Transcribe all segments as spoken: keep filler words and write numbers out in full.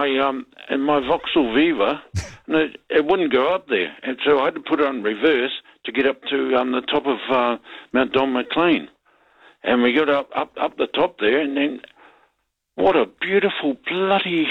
my um, in my Vauxhall Viva, and it, it wouldn't go up there, and so I had to put it on reverse to get up to um, the top of uh, Mount Don McLean, and we got up, up up the top there, and then what a beautiful bloody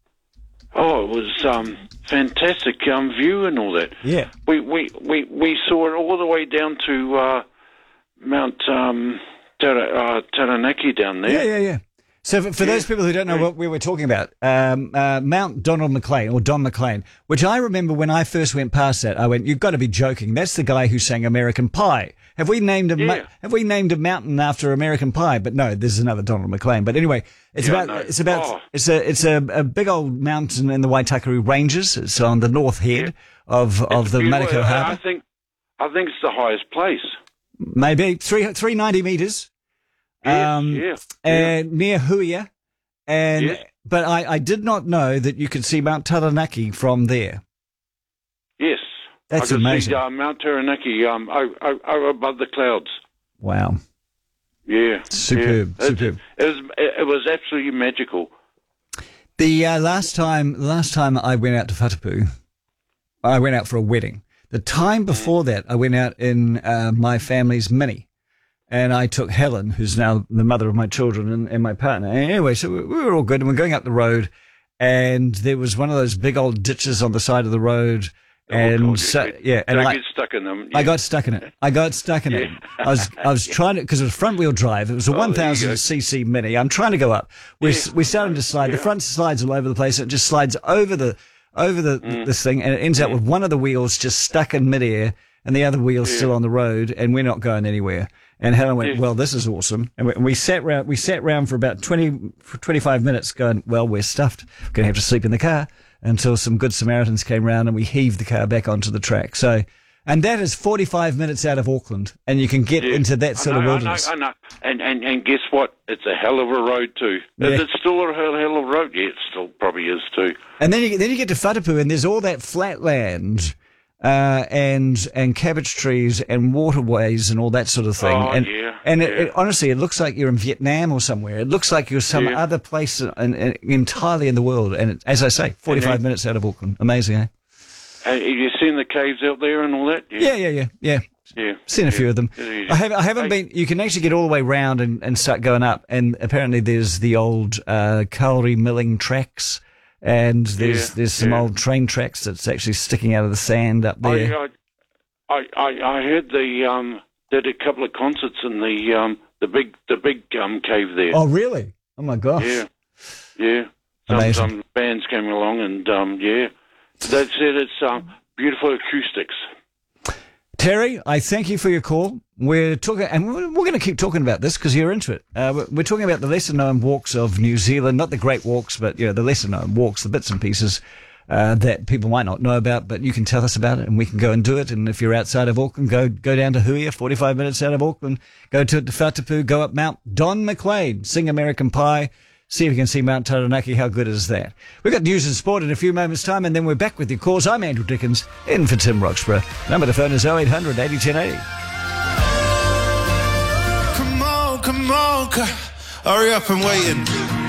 oh, it was um, fantastic um, view and all that. Yeah, we we, we, we saw it all the way down to uh, Mount um, Tara, uh, Taranaki down there. Yeah, yeah, yeah. So for, for yeah. those people who don't know what we were talking about, um, uh, Mount Donald McLean, or Don McLean, which I remember when I first went past that, I went, "You've got to be joking! That's the guy who sang American Pie. Have we named a yeah. ma- Have we named a mountain after American Pie?" But no, there's another Donald McLean. But anyway, it's yeah, about no. it's about oh. it's a it's a, a big old mountain in the Waitakere Ranges. It's on the north head yeah. of of it's the beautiful. Manukau Harbour. I think I think it's the highest place. Maybe three three ninety meters. Yeah, um, yeah, and yeah. near Huia. And Yeah. but I, I did not know that you could see Mount Taranaki from there. Yes, That's I could amazing. See, uh, Mount Taranaki um, over above the clouds. Wow. Yeah, Superb, yeah. superb. It, it was it was absolutely magical. The uh, last time last time I went out to Whatapu, I went out for a wedding. The time before that, I went out in uh, my family's Mini. And I took Helen, who's now the mother of my children, and, and my partner. And anyway, so we, we were all good, and we're going up the road, and there was one of those big old ditches on the side of the road. Oh, And God, so, you, yeah, and don't I get stuck in them. I got stuck in it. I got stuck in it. Yeah. I was I was trying to, because it was front wheel drive. It was a Oh, one there you go. thousand c c Mini. I'm trying to go up. We Yeah. we started to slide. The Yeah. front slides all over the place. It just slides over the over the Mm. this thing, and it ends up with one of the wheels just stuck in midair, and the other wheel's Yeah. still on the road, and we're not going anywhere. And Helen went, Yeah. "Well, this is awesome." And we, and we sat round. We sat round for about twenty, for twenty-five minutes, going, "Well, we're stuffed. We're going to have to sleep in the car." Until some good Samaritans came round and we heaved the car back onto the track. So, and that is forty-five minutes out of Auckland, and you can get Yeah. into that sort I know, of wilderness. I know, I know. And, and, and guess what? It's a hell of a road too. Yeah. Is it still a hell, hell of a road? Yeah, it still probably is too. And then you then you get to Whatapu, and there's all that flat land, uh, and and cabbage trees and waterways and all that sort of thing. Oh, and yeah, and It, yeah. it, honestly, it looks like you're in Vietnam or somewhere. It looks like you're some Yeah. other place in, in, entirely in the world. And it, as I say, forty-five then- minutes out of Auckland. Amazing, eh? Uh, have you seen the caves out there and all that? Yeah, yeah, yeah, yeah. Yeah. Seen a few of them. Yeah. I haven't. I haven't Hey. been. You can actually get all the way round and, and start going up. And apparently, there's the old uh, kauri milling tracks, and there's Yeah, there's some yeah. old train tracks that's actually sticking out of the sand up there. I, I, I, I heard the um did a couple of concerts in the um the big the big um cave there. Oh, really? Oh my gosh! Yeah, yeah. Some, Amazing. some bands came along and um yeah, that's it. It's um beautiful acoustics. Terry, I thank you for your call. We're talking, and we're, we're going to keep talking about this because you're into it. Uh, we're, we're talking about the lesser-known walks of New Zealand, not the great walks, but you know the lesser-known walks, the bits and pieces uh, that people might not know about. But you can tell us about it, and we can go and do it. And if you're outside of Auckland, go go down to Huia, forty-five minutes out of Auckland. Go to Te Whatapu, go up Mount Don McLean, sing American Pie. See if you can see Mount Taranaki. How good is that? We've got news and sport in a few moments' time, and then we're back with your calls. I'm Andrew Dickens, in for Tim Roxburgh. Number to phone is oh eight hundred eighty ten eighty. Come on, come on, hurry up, I'm waiting.